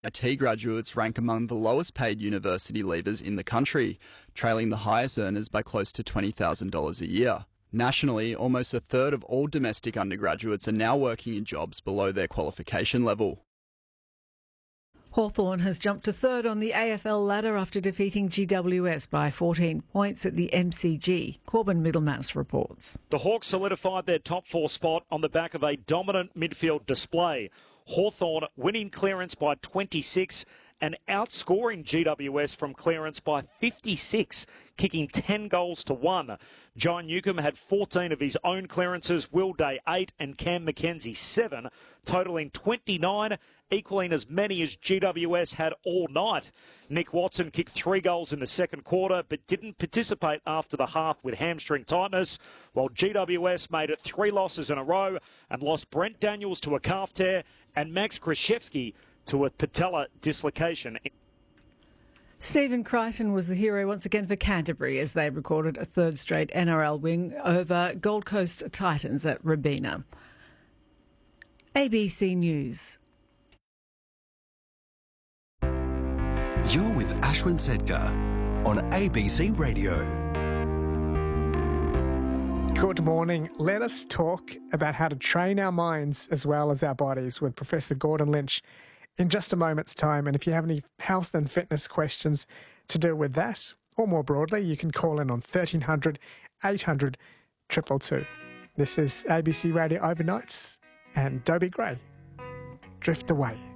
IT graduates rank among the lowest paid university leavers in the country, trailing the highest earners by close to $20,000 a year. Nationally, almost a third of all domestic undergraduates are now working in jobs below their qualification level. Hawthorn has jumped to third on the AFL ladder after defeating GWS by 14 points at the MCG. Corbin Middlemass reports. The Hawks solidified their top four spot on the back of a dominant midfield display. Hawthorn winning clearance by 26 and outscoring GWS from clearance by 56, kicking 10 goals to 1. John Newcomb had 14 of his own clearances, Will Day 8 and Cam Mackenzie 7, totalling 29, equaling as many as GWS had all night. Nick Watson kicked 3 goals in the second quarter but didn't participate after the half with hamstring tightness, while GWS made it 3 losses in a row and lost Brent Daniels to a calf tear and Max Krzyzewski to a patella dislocation. Stephen Crichton was the hero once again for Canterbury as they recorded a third straight NRL win over Gold Coast Titans at Robina. ABC News. You're with Ashwin Sedkar on ABC Radio. Good morning. Let us talk about how to train our minds as well as our bodies with Professor Gordon Lynch in just a moment's time. And if you have any health and fitness questions to do with that, or more broadly, you can call in on 1300 800 222. This is ABC Radio Overnights and Dobie Gray. Drift Away.